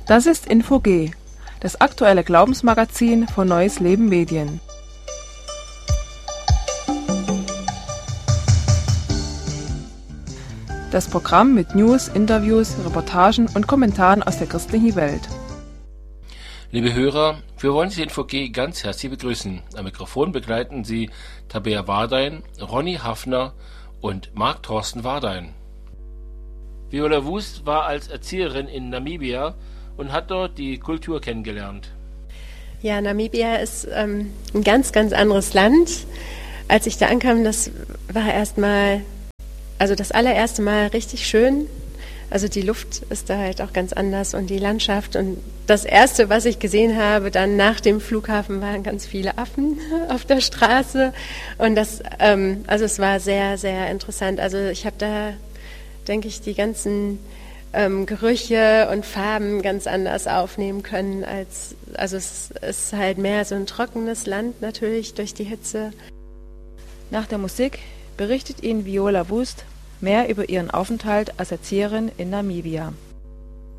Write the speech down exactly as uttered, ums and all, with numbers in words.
Das ist Info G, das aktuelle Glaubensmagazin von Neues Leben Medien. Das Programm mit News, Interviews, Reportagen und Kommentaren aus der christlichen Welt. Liebe Hörer, wir wollen Sie in Info G ganz herzlich begrüßen. Am Mikrofon begleiten Sie Tabea Wardein, Ronny Hafner und Marc Thorsten Wardein. Viola Wust war als Erzieherin in Namibia und hat dort die Kultur kennengelernt. Ja, Namibia ist ähm, ein ganz, ganz anderes Land. Als ich da ankam, das war erstmal, also das allererste Mal richtig schön. Also die Luft ist da halt auch ganz anders und die Landschaft. Und das Erste, was ich gesehen habe, dann nach dem Flughafen, waren ganz viele Affen auf der Straße. Und das, ähm, also es war sehr, sehr interessant. Also ich habe da, denke ich, die ganzen ähm, Gerüche und Farben ganz anders aufnehmen können als, also es ist halt mehr so ein trockenes Land natürlich durch die Hitze. Nach der Musik berichtet Ihnen Viola Wust mehr über ihren Aufenthalt als Erzieherin in Namibia.